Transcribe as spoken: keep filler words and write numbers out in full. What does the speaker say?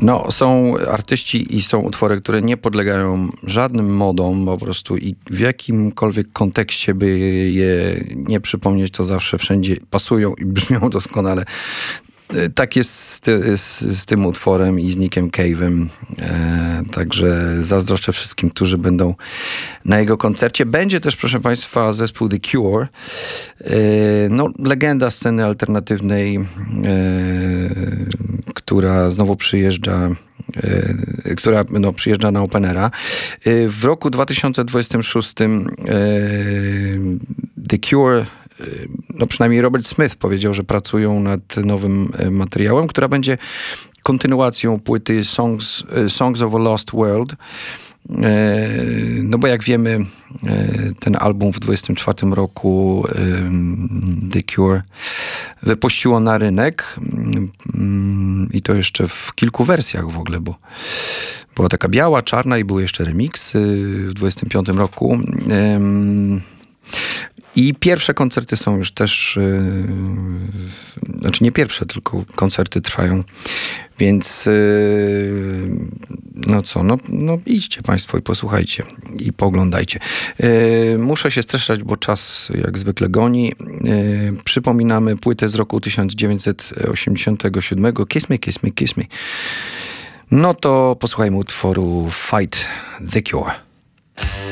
No, są artyści i są utwory, które nie podlegają żadnym modom po prostu i w jakimkolwiek kontekście by je nie przypomnieć, to zawsze wszędzie pasują i brzmią doskonale. Tak jest z, ty, z, z tym utworem i z Nickiem Cave'em. E, także zazdroszczę wszystkim, którzy będą na jego koncercie. Będzie też, proszę państwa, zespół The Cure. E, no, legenda sceny alternatywnej, e, która znowu przyjeżdża, e, która no, przyjeżdża na Openera. E, w roku dwa tysiące dwudziestym szóstym e, The Cure, no przynajmniej Robert Smith powiedział, że pracują nad nowym materiałem, która będzie kontynuacją płyty Songs, Songs of a Lost World. No bo jak wiemy, ten album w dwudziestym czwartym roku The Cure wypuściło na rynek i to jeszcze w kilku wersjach w ogóle, bo była taka biała, czarna i były jeszcze remiksy w dwudziestym piątym roku. I pierwsze koncerty są już też, yy, znaczy nie pierwsze, tylko koncerty trwają, więc yy, no co, no, no idźcie państwo i posłuchajcie i pooglądajcie. Yy, muszę się streszczać, bo czas jak zwykle goni. Yy, przypominamy płytę z roku tysiąc dziewięćset osiemdziesiątego siódmego, Kiss Me, Kiss Me, Kiss Me. No to posłuchajmy utworu Fight The Cure.